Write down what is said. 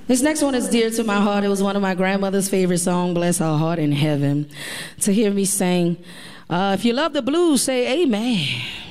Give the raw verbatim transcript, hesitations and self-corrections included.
This next one is dear to my heart. It was one of my grandmother's favorite songs, Bless Her Heart in Heaven. To hear me sing, uh, if you love the blues, say amen.